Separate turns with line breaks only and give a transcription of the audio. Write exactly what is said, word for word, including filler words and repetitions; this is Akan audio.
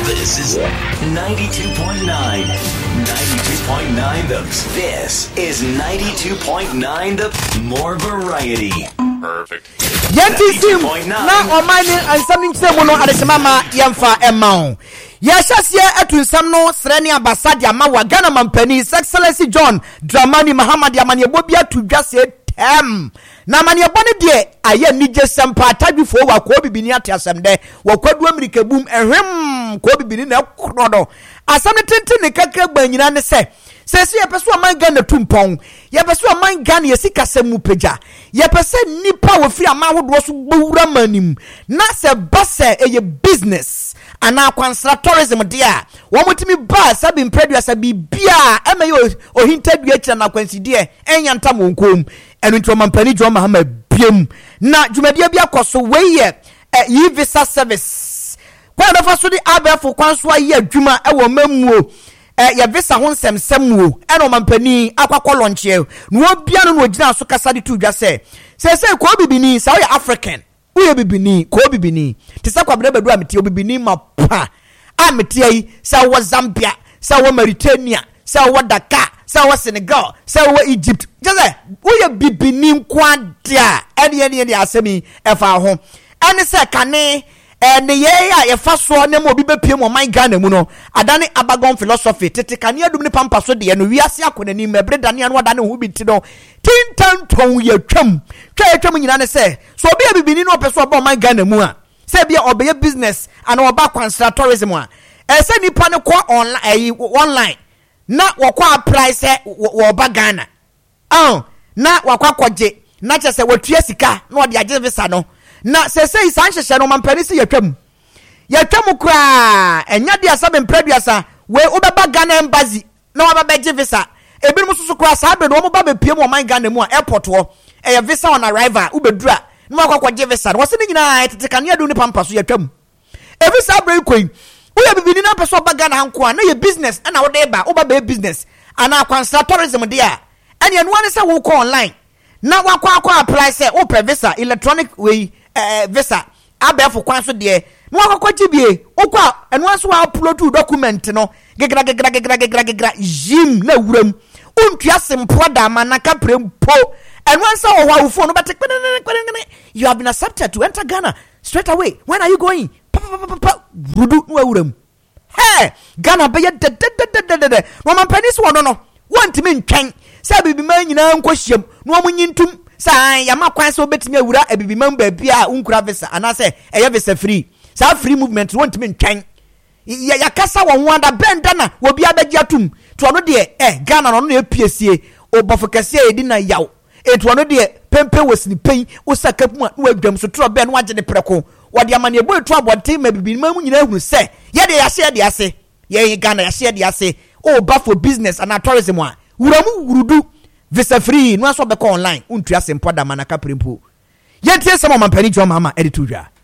This is ninety-two point nine. ninety-two point nine the This is ninety-two point nine the more variety. Perfect.
Yeti sim na o mine and something say mono adesemama yemfa emma. Yashasiye etunsam no sreni ambassador ama wa Ghana mampani Excellency John Dramani Muhammad Yamani Bobia to just say tem. Na mani abone de aye nije sempa tadwifo wa ko bibini atiasem de wa kwadu America boom ehwem ko bibini na krodo asam ne tenten ne kakra gbanyina ne se sesi yepeso aman Ghana tumpon yepeso aman Ghana yesika semu peja yepese nipa wo firi aman hodo so gbowura manim na se base eye business ana kwansra tourism dia wo mutimi ba sabi impredua sabi bia emeyo ohintadua kira na kwansidie enya ntam onkom enu nti mampani John Muhammad biem na dwumadie bia koso weye e visa service kwa na faso di abefo kwanso aye adwuma e wo mamuo e ya visa ho nsɛmsɛm eno mampani akwakɔ lonche no obia no no ogina so kasa di tudwa se se se ko bibini sa wo African uye bibini ko bibini tisa kwa bele bedu ameti bibini mapa ameti yi sa wo Zambia sa wo Mauritania sa wo Dakar sa wo Senegal sa wo Egypt jese uye bibini nkwadia ene ene ene asemi efa ho ene se kane ene ye ya ye fa so ne mo bi bepie mo man Ghana mu no adane abagon philosophy tetekane adum ne pampa so de no wiase akonani mebreda ne anu adane ho bi ti no tintan ton ye twam twa twam nyina ne se so obi abibini no opeso oba man Ghana mu a se bia obeye business and oba kwanstra tourism a e se nipa ne ko online online na wakwa apply se wo ba Ghana ah na wakwa koje na che se watua sika na ode age visa no na se se isan hyehyɛ no mampani se yatwam yatwam kra enya dia sabe mpraduasa we obeba Ghana embassy na wabɛgye visa ebinom susu kra sabe no mo ba bepie mo man Ghana mu a airport ho e visa on arrival ubedura na wakwa visa no se ne nyina tetekane adu ne pampa so yatwam e visa break coin uya bibini na person ba Ghana hanko a na ye business na wo de ba wo ba be business ana kwanstra tourism de a ene anu ane se wo ko online na wakwa akwa apply se wo pre visa electronic way Uh, visa abefo kwanso de no akwachi bie okwa eno aso upload document no gegra gegra gegra gegra gegra jim na wuram untua sempo da manaka prempo eno ansa wo hawfo no bete you have been accepted to enter Ghana straight away. When are you going? Rudu no wuram hey Ghana be de de de de no man penis wono no want me ntwen say bibi man nyina nkohiem no amunyintum sa ya makwan so betimi awura abibi man ba bia unkura visa anase eye visa free sa free movement want me ntwen ya yakasa wo ho ada benda na wo bia bagya tum to no de eh Ghana no no epiesie obofokase edi na yaw eto no de pempe wasni pen wo sakapu a no adwam so tro be no agye ne preko wo de amane ebo eto abonte ma bibi man mu nyina hunu se ye de ya se de ase ye Ghana ya se de ase o ba for business and tourism a wuramu wurudu visa free no aso be online untua sempo da manaka prempo yentie sama mampani John Mama editor